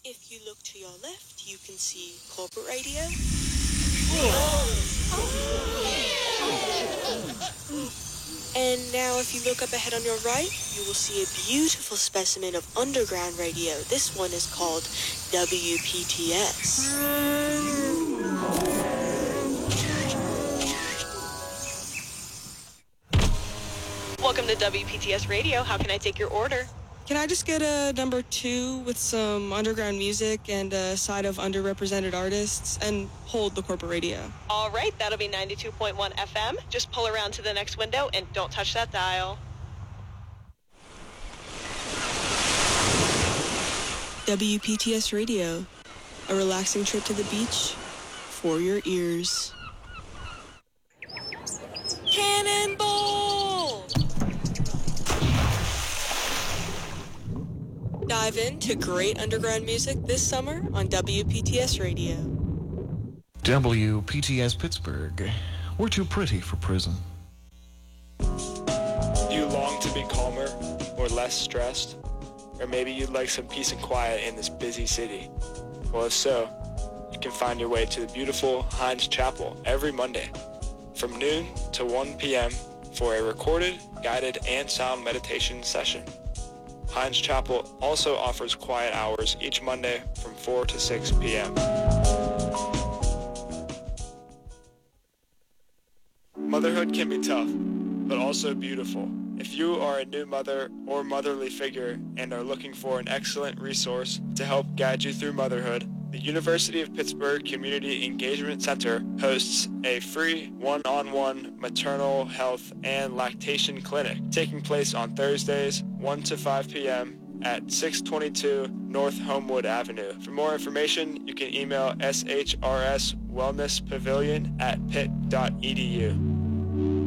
If you look to your left, you can see corporate radio. And now if you look up ahead on your right, you will see a beautiful specimen of underground radio. This one is called WPTS. Welcome to WPTS Radio. How can I take your order? Can I just get a number 2 with some underground music and a side of underrepresented artists and hold the corporate radio? All right, that'll be 92.1 FM. Just pull around to the next window and don't touch that dial. WPTS Radio, a relaxing trip to the beach for your ears. Cannonball! Dive into great underground music this summer on WPTS Radio. WPTS Pittsburgh. We're too pretty for prison. Do you long to be calmer or less stressed? Or maybe you'd like some peace and quiet in this busy city? Well, if so, you can find your way to the beautiful Hines Chapel every Monday from noon to 1 p.m. for a recorded, guided, and sound meditation session. Hines Chapel also offers quiet hours each Monday from 4 to 6 p.m. Motherhood can be tough, but also beautiful. If you are a new mother or motherly figure and are looking for an excellent resource to help guide you through motherhood, the University of Pittsburgh Community Engagement Center hosts a free one-on-one maternal health and lactation clinic taking place on Thursdays, 1 to 5 p.m. at 622 North Homewood Avenue. For more information, you can email shrswellnesspavilion@pitt.edu.